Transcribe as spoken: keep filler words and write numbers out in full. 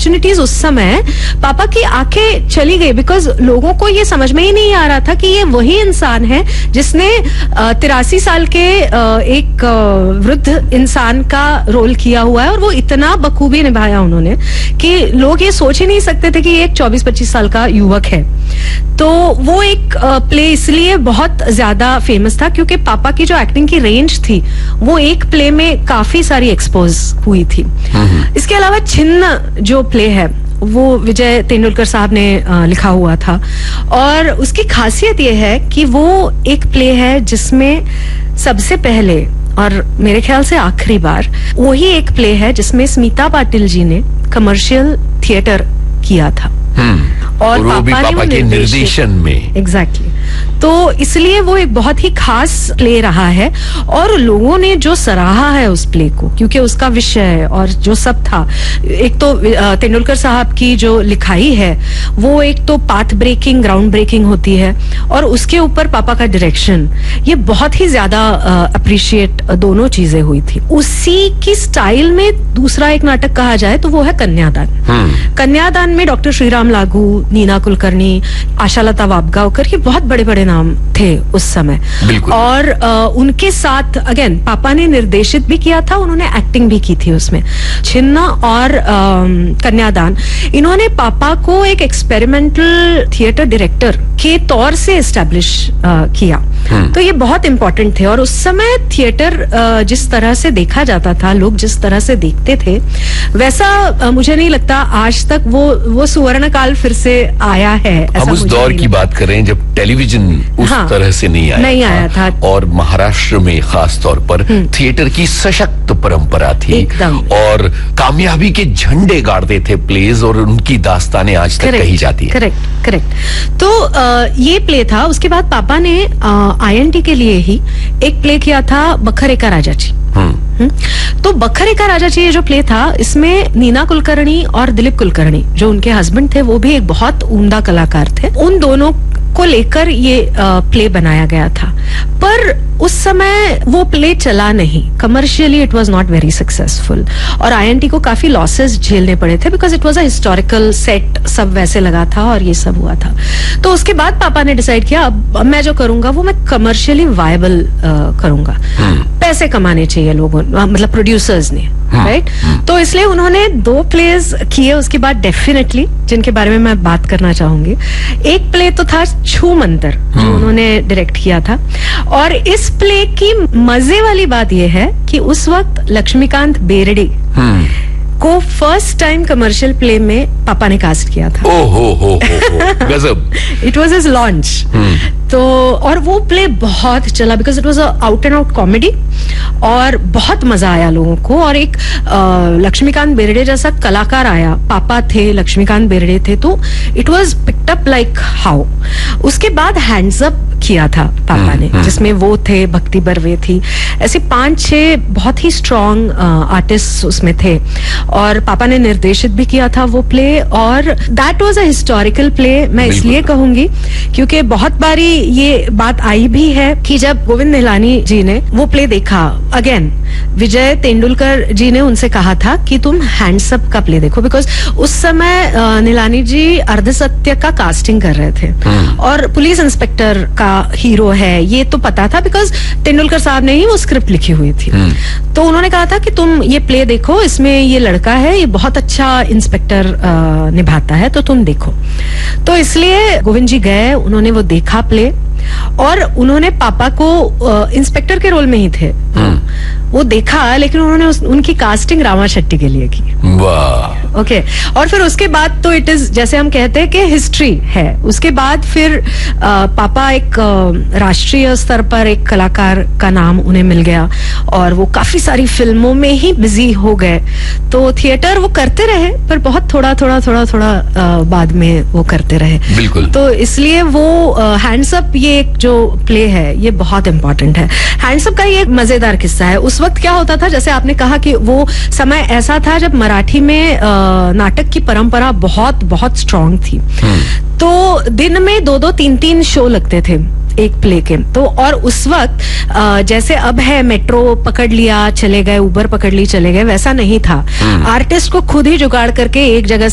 Opportunities उस समय पापा की आंखें चली गई, बिकॉज लोगों को ये समझ में ही नहीं आ रहा था कि ये वही इंसान है जिसने तिरासी साल के आ, एक वृद्ध इंसान का रोल किया हुआ है, और वो इतना बखूबी निभाया उन्होंने कि लोग ये सोच ही नहीं सकते थे कि ये एक चौबीस पच्चीस साल का युवक है। तो वो एक प्ले इसलिए बहुत ज्यादा फेमस था क्योंकि पापा की जो एक्टिंग की रेंज थी वो एक प्ले में काफी सारी एक्सपोज हुई थी। इसके अलावा छिन्न जो प्ले है वो विजय तेंदुलकर साहब ने आ, लिखा हुआ था, और उसकी खासियत ये है कि वो एक प्ले है जिसमें सबसे पहले और मेरे ख्याल से आखिरी बार वही एक प्ले है जिसमें स्मिता पाटिल जी ने कमर्शियल थिएटर किया था। और, और वो भी पापा के निर्देशन में। Exactly exactly. तो इसलिए वो एक बहुत ही खास प्ले रहा है, और लोगों ने जो सराहा है उस प्ले को क्योंकि उसका विषय और जो सब था, एक तो तेंदुलकर साहब की जो लिखाई है वो एक तो पाथ ब्रेकिंग ग्राउंड ब्रेकिंग होती है, और उसके ऊपर पापा का डायरेक्शन, ये बहुत ही ज्यादा अप्रिशिएट दोनों चीजें हुई थी। उसी की स्टाइल में दूसरा एक नाटक कहा जाए तो वो है कन्यादान। कन्यादान में डॉक्टर श्रीराम लागू, नीना कुलकर्णी, आशालता वाबगांवकर, ये बहुत बड़े बड़े नाम थे उस समय, और आ, उनके साथ अगेन पापा ने निर्देशित भी किया था, उन्होंने एक्टिंग भी की थी उसमें। छिन्न और आ, कन्यादान, इन्होंने पापा को एक एक्सपेरिमेंटल थिएटर डायरेक्टर के तौर से एस्टेब्लिश किया। तो ये बहुत इंपॉर्टेंट थे, और उस समय थिएटर जिस तरह से देखा जाता था, लोग जिस तरह से देखते थे, वैसा मुझे नहीं लगता आज तक वो वो सुवर्ण काल फिर से आया है। हम उस दौर की बात करें जब टेलीविजन उस हाँ, तरह से नहीं आया नहीं आया था, था। और महाराष्ट्र में खास तौर पर थिएटर की सशक्त परंपरा थी, और कामयाबी के झंडे गाड़ते थे प्लेज, और उनकी दास्तानें आज तक कही जाती है। करेक्ट करेक्ट तो आ, ये प्ले था। उसके बाद पापा ने आई एन टी के लिए ही एक प्ले किया था, बखरे का राजा जी। तो बखरे का राजा जी ये जो प्ले था, इसमें नीना कुलकर्णी और दिलीप कुलकर्णी जो उनके हस्बैंड थे वो भी एक बहुत उम्दा कलाकार थे, उन दोनों को लेकर ये प्ले बनाया गया था। पर उस समय वो प्ले चला नहीं, commercially it was not very successful, और आई एन टी को काफी लॉसेस झेलने पड़े थे because it was a historical set, सब वैसे लगा था और ये सब हुआ था। तो उसके बाद पापा ने डिसाइड किया अब मैं जो करूंगा वो मैं कमर्शियली वायबल करूंगा, पैसे कमाने चाहिए लोगों, मतलब प्रोड्यूसर्स ने, राइट right? तो इसलिए उन्होंने दो प्लेज किए उसके बाद डेफिनेटली, जिनके बारे में मैं बात करना चाहूंगी। एक प्ले तो था छू मंतर जो उन्होंने डायरेक्ट किया था, और इस प्ले की मजे वाली बात यह है कि उस वक्त लक्ष्मीकांत बेर्डे को फर्स्ट टाइम कमर्शियल प्ले में पापा ने कास्ट किया था। ओ हो हो हो गजब। It was his launch. तो और वो प्ले बहुत चला because it was a out and out comedy, और बहुत मजा आया लोगों को। और एक लक्ष्मीकांत बेर्डे जैसा कलाकार आया, पापा थे, लक्ष्मीकांत बेर्डे थे, तो it was picked up like how. उसके बाद हैंड्स अप किया था पापा ने, जिसमें वो थे, भक्ति बर्वे थी, ऐसे पांच छह बहुत ही स्ट्रॉन्ग आर्टिस्ट उसमें थे, और पापा ने निर्देशित भी किया था वो प्ले। और that was a historical play, मैं इसलिए कहूंगी क्योंकि बहुत बारी ये बात आई भी है कि जब गोविंद निहलानी जी ने वो प्ले देखा, अगेन विजय तेंदुलकर जी ने उनसे कहा था कि तुम हैंड्स अप का प्ले देखो, बिकॉज उस समय निहलानी जी अर्धसत्य का कास्टिंग कर रहे थे, और पुलिस इंस्पेक्टर का हीरो है ये तो पता था बिकॉज तेंदुलकर साहब ने ही वो स्क्रिप्ट लिखी हुई थी। तो उन्होंने कहा था कि तुम ये प्ले देखो, इसमें ये लड़का है, ये बहुत अच्छा इंस्पेक्टर निभाता है, तो तुम देखो। तो इसलिए गोविंद जी गए, उन्होंने वो देखा प्ले, और उन्होंने पापा को इंस्पेक्टर के रोल में ही थे, वो देखा, लेकिन उन्होंने उस, उनकी कास्टिंग रामा शेट्टी के लिए की। वाह। Okay okay. और फिर उसके बाद तो इट इज जैसे हम कहते हैं कि हिस्ट्री है। उसके बाद फिर आ, पापा एक आ, राष्ट्रीय स्तर पर एक कलाकार का नाम उन्हें मिल गया, और वो काफी सारी फिल्मों में ही बिजी हो गए। तो थिएटर वो करते रहे, पर बहुत थोड़ा थोड़ा थोड़ा थोड़ा आ, बाद में वो करते रहे। बिल्कुल। तो इसलिए वो हैंड्स अप ये एक जो प्ले है ये बहुत इंपॉर्टेंट है। हैंड्स अप का ये एक मजेदार किस्सा है। उस वक्त क्या होता था, जैसे आपने कहा कि वो समय ऐसा था जब मराठी में आ, नाटक की परंपरा बहुत बहुत स्ट्रांग थी, तो दिन में दो दो तीन तीन शो लगते थे एक प्ले के। तो और उस वक्त जैसे अब है मेट्रो पकड़ लिया चले गए, उबर पकड़ ली चले गए, वैसा नहीं था। आर्टिस्ट को खुद ही जुगाड़ करके एक जगह